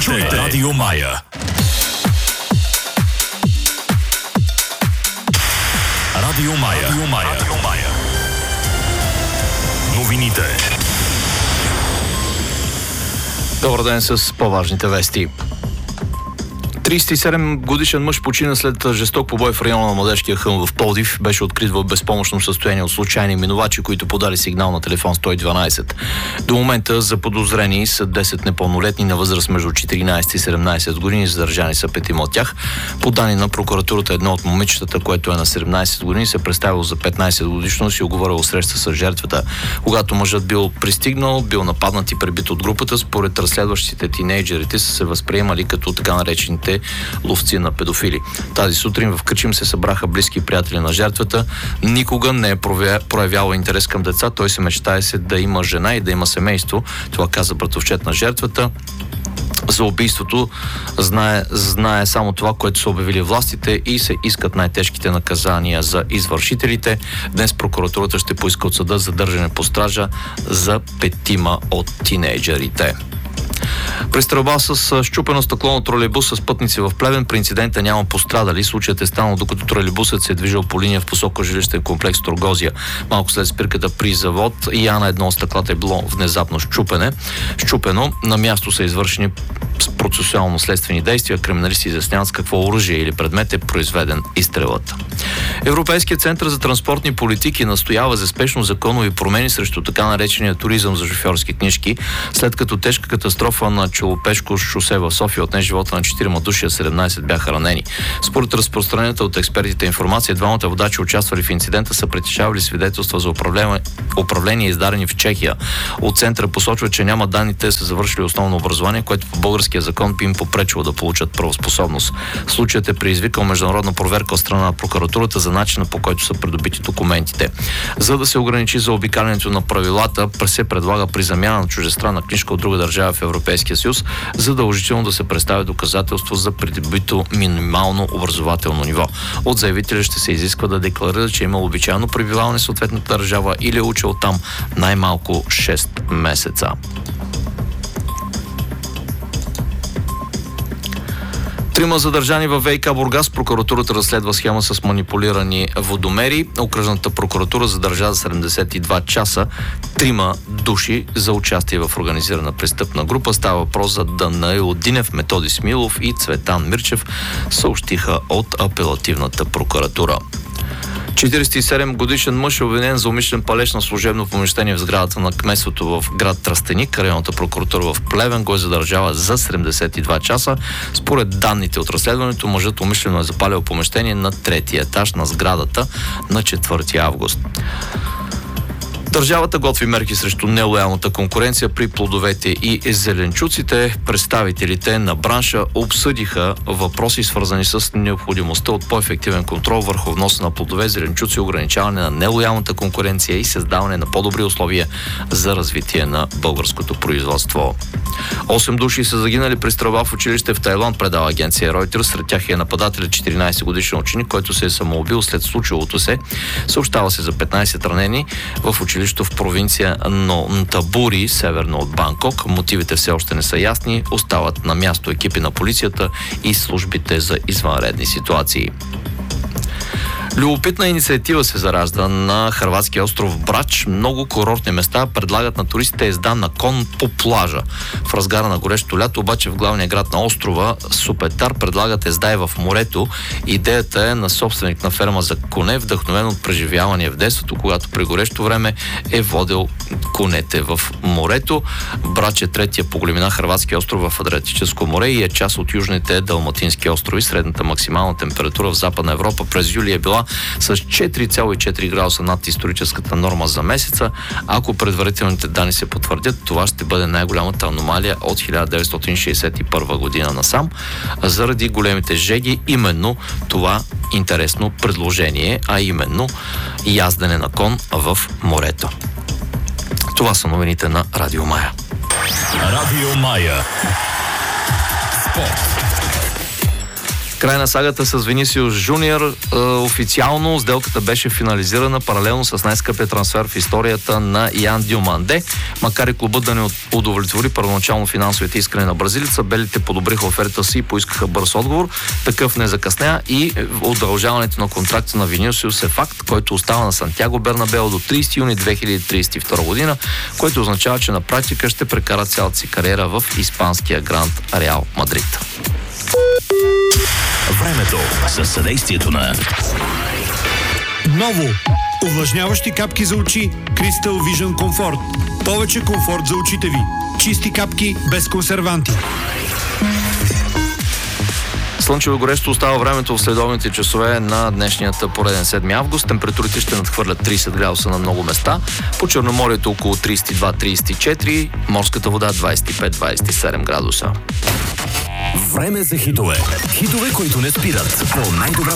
Чуйте Радио Мая. Радио Мая. Новините. Добър ден с по-важните вести. 37 годишен мъж почина след жесток побой в района на Младежкия хълм в Пловдив. Беше открит в безпомощно състояние от случайни минувачи, които подали сигнал на телефон 112. До момента заподозрени са 10 непълнолетни на възраст между 14 и 17 години. Задържани са 5 от тях. По данни на прокуратурата, едно от момичетата, което е на 17 години, се представил за 15 годишно, си оговорил среща с жертвата. Когато мъжът бил пристигнал, бил нападнат и пребит от групата, според разследващите, тинейджерите са се възприемали като така наречените ловци на педофили. Тази сутрин в Къчим се събраха близки приятели на жертвата. Никога не е проявявал интерес към деца. Той се мечтае да има жена и да има семейство. Това каза братовчет на жертвата. За убийството знае само това, което са обявили властите, и се искат най-тежките наказания за извършителите. Днес прокуратурата ще поиска от съда задържане по стража за 5 от тинейджерите. При стрелба с счупено стъкло на тролейбус с пътници в Плевен, при инцидента няма пострадали. Случаят е станал докато тролейбусът се е движил по линия в посока жилищен комплекс Торгозия. Малко след спирката при завод на едно от стъклата е било внезапно счупено. На място са извършени процесуално-следствени действия. Криминалисти изясняват с какво оръжие или предмет е произведен изстрелът. Европейският център за транспортни политики настоява за спешно законови промени срещу така наречения туризъм за шофьорски книжки, след като тежка катастрофа на Челопешко шосе в София отне живота на 4 души, а 17 бяха ранени. Според разпространената от експертите информация, двамата водачи, участвали в инцидента, са притежавали свидетелства за управление, издадени в Чехия. От центъра посочва, че няма данни те са завършили основно образование, което по българския закон би им попречило да получат правоспособност. Случаят е предизвикал международна проверка от страна на прокуратурата за начина, по който са придобити документите. За да се ограничи заобикалянето на правилата, се предлага при замяна на чуждестранна книжка от друга държава в Европейския съюз задължително да се представи доказателство за придобито минимално образователно ниво. От заявителя ще се изисква да декларира, че е имал обичайно пребиваване в съответната държава или е учил там най-малко 6 месеца. Трима задържани във ВиК Бургас. Прокуратурата разследва схема с манипулирани водомери. Окръжната прокуратура задържа за 72 часа 3 души за участие в организирана престъпна група. Става въпрос за Данаил Динев, Методи Смилов и Цветан Мирчев, съобщиха от апелативната прокуратура. 47 годишен мъж е обвинен за умишлен палеж на служебно помещение в сградата на кметството в град Тръстеник. Районната прокуратура в Плевен го е задържала за 72 часа. Според данните от разследването, мъжът умишлено е запалил помещение на 3-ти етаж на сградата на 4 август. Държавата готви мерки срещу нелоялната конкуренция при плодовете и зеленчуците. Представителите на бранша обсъдиха въпроси, свързани с необходимостта от по-ефективен контрол върху вноса на плодове, зеленчуци, ограничаване на нелоялната конкуренция и създаване на по-добри условия за развитие на българското производство. 8 души са загинали при стрелба в училище в Тайланд, предава агенция Reuters. Сред тях е нападателят 14 годишен ученик, който се е самоубил след случилото се. Съобщава се за 15 ранени в училище в провинция Нонтабури, северно от Банкок. Мотивите все още не са ясни. Остават на място екипи на полицията и службите за извънредни ситуации. Любопитна инициатива се заражда на хърватския остров Брач. Много курортни места предлагат на туристите езда на кон по плажа. В разгара на горещото лято, обаче в главния град на острова Супетар предлагат езда и в морето. Идеята е на собственик на ферма за коне, вдъхновен от преживявания в детството, когато при горещо време е водил конете в морето. Брач е третия по големина хърватски остров в Адриатическо море и е част от южните далматински острови. Средната максимална температура в Западна Европа през юли е била с 4,4 градуса над историческата норма за месеца. Ако предварителните данни се потвърдят, това ще бъде най-голямата аномалия от 1961 година насам. Заради големите жеги, именно това интересно предложение, а именно яздене на кон в морето. Това са новините на Радио Мая. Радио Мая. Спорт. Край на сагата с Винисиус Жуниор. Официално сделката беше финализирана паралелно с най-скъпия трансфер в историята на Ян Дюманде. Макар и клубът да не удовлетвори първоначално финансовите искания на бразилеца, белите подобриха оферта си и поискаха бърз отговор. Такъв не закъсня и удължаването на контракта на Винисиус е факт, който остава на Сантьяго Бернабео до 30 юни 2032 година, което означава, че на практика ще прекара цялата си кариера в испанския Гранд Реал Мадрид. Времето със съдействието на Ново! Увлажняващи капки за очи Crystal Vision Comfort. Повече комфорт за очите ви. Чисти капки без консерванти. Слънчево и горещо остава времето в следобедните часове на днешният пореден 7 август. Температурите ще надхвърлят 30 градуса на много места. По Черноморието около 32-34, морската вода 25-27 градуса. Време за хитове. Хитове, които не спират. По най-добрата